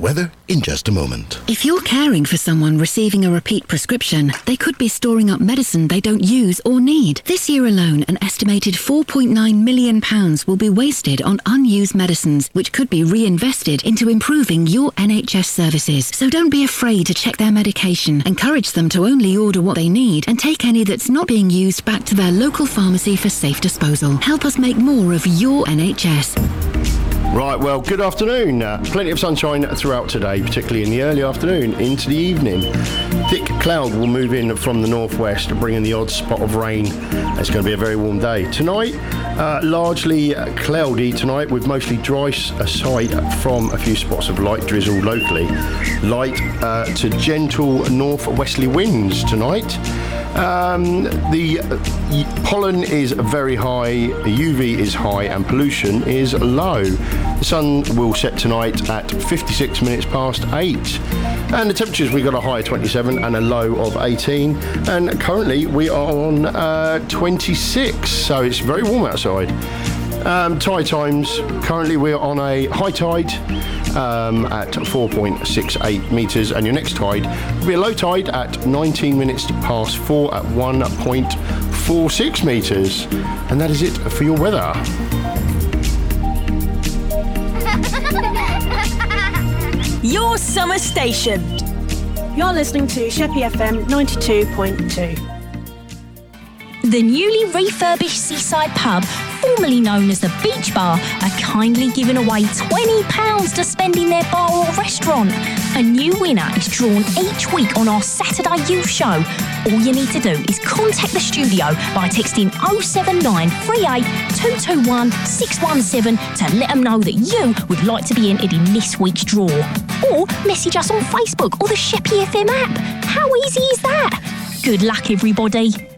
weather in just a moment. If you're caring for someone receiving a repeat prescription, they could be storing up medicine they don't use or need. This year alone, an estimated £4.9 million will be wasted on unused medicines, which could be reinvested into improving your NHS services. So don't be afraid to check their medication. Encourage them to only order what they need and take any that's not being used back to their local pharmacy for safe disposal. Help us make more of your NHS. Right, well, good afternoon. Plenty of sunshine throughout today, particularly in the early afternoon into the evening. Thick cloud will move in from the northwest, bringing the odd spot of rain. It's going to be a very warm day. Tonight, largely cloudy tonight with mostly dry aside from a few spots of light drizzle locally. Light to gentle northwesterly winds tonight. The pollen is very high, UV is high, and pollution is low. The sun will set tonight at 56 minutes past 8. And the temperatures, we got a high of 27 and a low of 18. And currently we are on 26, so it's very warm outside. Tide times, currently we're on a high tide at 4.68 metres, and your next tide will be a low tide at 19 minutes past 4 at 1.46 metres. And that is it for your weather. Your summer station. You're listening to Sheppey FM 92.2. The newly refurbished Seaside Pub, formerly known as the Beach Bar, are kindly giving away £20 to spend in their bar or restaurant. A new winner is drawn each week on our Saturday Youth Show. All you need to do is contact the studio by texting 079 38 221 617 to let them know that you would like to be entered in this week's draw. Or message us on Facebook or the Sheppey FM app. How easy is that? Good luck, everybody.